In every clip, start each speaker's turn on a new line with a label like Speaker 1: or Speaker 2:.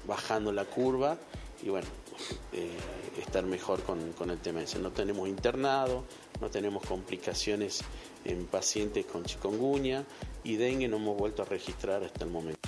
Speaker 1: bajando la curva y bueno, estar mejor con el tema ese. No tenemos internado, no tenemos complicaciones en pacientes con chikungunya y dengue no hemos vuelto a registrar hasta el momento.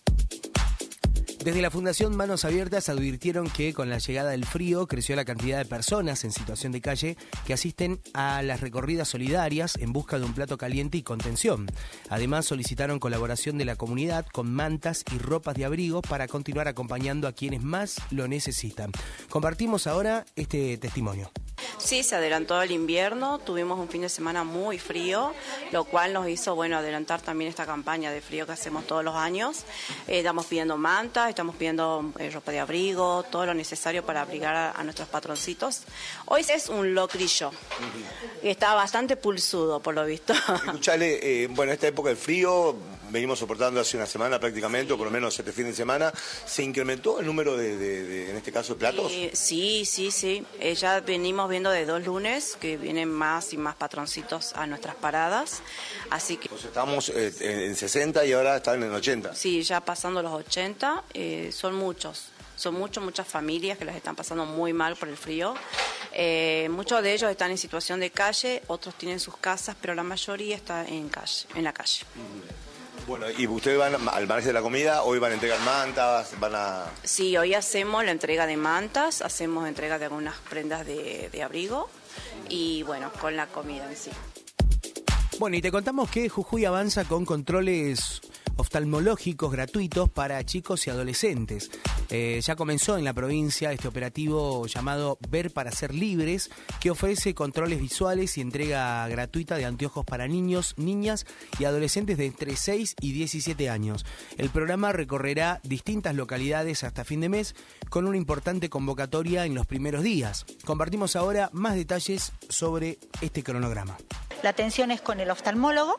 Speaker 2: Desde la Fundación Manos Abiertas advirtieron que con la llegada del frío creció la cantidad de personas en situación de calle que asisten a las recorridas solidarias en busca de un plato caliente y contención. Además solicitaron colaboración de la comunidad con mantas y ropas de abrigo para continuar acompañando a quienes más lo necesitan. Compartimos ahora este testimonio.
Speaker 3: Sí, se adelantó el invierno, tuvimos un fin de semana muy frío, lo cual nos hizo, adelantar también esta campaña de frío que hacemos todos los años. Estamos pidiendo mantas, estamos pidiendo ropa de abrigo, todo lo necesario para abrigar a nuestros patroncitos. Hoy es un locrillo, que está bastante pulsudo por lo visto.
Speaker 4: Escuchale, esta época del frío, venimos soportando hace una semana prácticamente, o por lo menos este fin de semana, ¿se incrementó el número de en este caso, de platos?
Speaker 3: Sí. Ya venimos viendo de 2 lunes que vienen más y más patroncitos a nuestras paradas, así que...
Speaker 4: Entonces estamos en 60 y ahora están en 80.
Speaker 3: Sí, ya pasando los 80, son muchas familias que las están pasando muy mal por el frío. Muchos de ellos están en situación de calle, otros tienen sus casas, pero la mayoría está en la calle.
Speaker 4: Bueno, ¿y ustedes van al margen de la comida? ¿Hoy van a entregar mantas?
Speaker 3: Sí, hoy hacemos la entrega de mantas, hacemos entrega de algunas prendas de abrigo y con la comida en sí.
Speaker 2: Bueno, y te contamos que Jujuy avanza con controles oftalmológicos gratuitos para chicos y adolescentes. Ya comenzó en la provincia este operativo llamado Ver para Ser Libres, que ofrece controles visuales y entrega gratuita de anteojos para niños, niñas y adolescentes de entre 6 y 17 años. El programa recorrerá distintas localidades hasta fin de mes con una importante convocatoria en los primeros días. Compartimos ahora más detalles sobre este cronograma.
Speaker 5: La atención es con el oftalmólogo,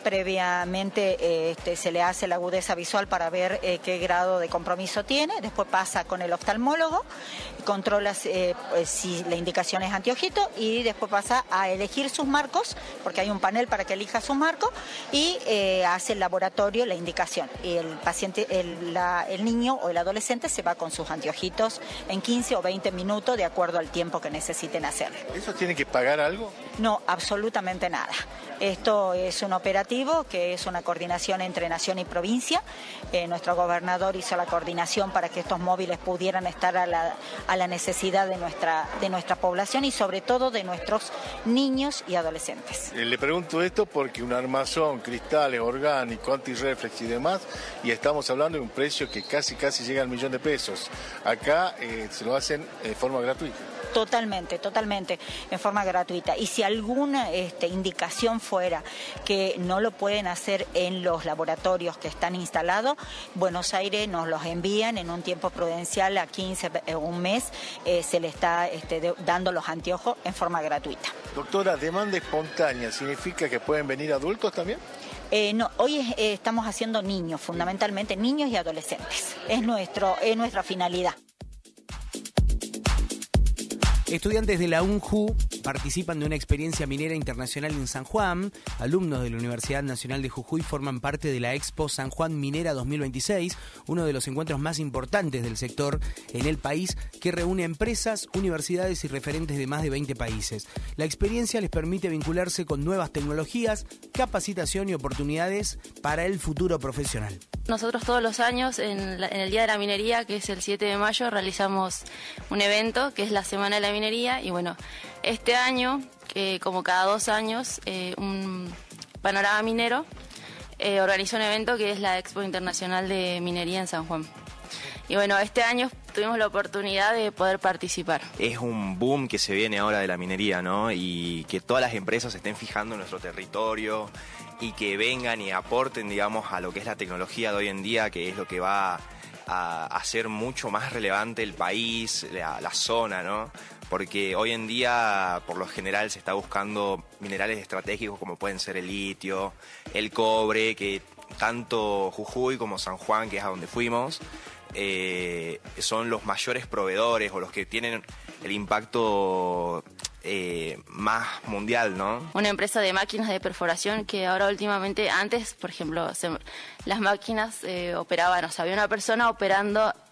Speaker 5: previamente se le hace la agudeza visual para ver qué grado de compromiso tiene, después pasa con el oftalmólogo, controla si la indicación es anteojito y después pasa a elegir sus marcos, porque hay un panel para que elija sus marcos y hace el laboratorio la indicación. Y el paciente, el niño o el adolescente se va con sus anteojitos en 15 o 20 minutos de acuerdo al tiempo que necesiten hacerlo.
Speaker 6: ¿Eso tiene que pagar algo?
Speaker 5: No, absolutamente nada. Esto es un operativo que es una coordinación entre nación y provincia. Nuestro gobernador hizo la coordinación para que estos móviles pudieran estar a la necesidad de nuestra población y sobre todo de nuestros niños y adolescentes.
Speaker 6: Le pregunto esto porque un armazón, cristales, orgánico, antirreflex y demás, y estamos hablando de un precio que casi llega al $1.000.000. Acá se lo hacen de forma gratuita.
Speaker 5: Totalmente, en forma gratuita. Y si alguna indicación fuera que no lo pueden hacer en los laboratorios que están instalados, Buenos Aires nos los envían en un tiempo prudencial, a 15 un mes, se le está dando los anteojos en forma gratuita.
Speaker 6: Doctora, demanda espontánea, ¿significa que pueden venir adultos también?
Speaker 5: No, hoy estamos haciendo niños, fundamentalmente niños y adolescentes. Es nuestra finalidad.
Speaker 2: Estudiantes de la UNJU participan de una experiencia minera internacional en San Juan. Alumnos de la Universidad Nacional de Jujuy forman parte de la Expo San Juan Minera 2026, uno de los encuentros más importantes del sector en el país, que reúne empresas, universidades y referentes de más de 20 países. La experiencia les permite vincularse con nuevas tecnologías, capacitación y oportunidades para el futuro profesional.
Speaker 7: Nosotros todos los años, en el Día de la Minería, que es el 7 de mayo, realizamos un evento que es la Semana de la Minería. Y este año, como cada 2 años, un panorama minero organizó un evento que es la Expo Internacional de Minería en San Juan. Y este año tuvimos la oportunidad de poder participar.
Speaker 8: Es un boom que se viene ahora de la minería, ¿no? Y que todas las empresas se estén fijando en nuestro territorio y que vengan y aporten, digamos, a lo que es la tecnología de hoy en día, que es lo que va a hacer mucho más relevante el país, la zona, ¿no? Porque hoy en día, por lo general, se está buscando minerales estratégicos como pueden ser el litio, el cobre, que tanto Jujuy como San Juan, que es a donde fuimos, son los mayores proveedores o los que tienen el impacto más mundial, ¿no?
Speaker 7: Una empresa de máquinas de perforación que ahora últimamente, antes, por ejemplo, las máquinas operaban, había una persona operando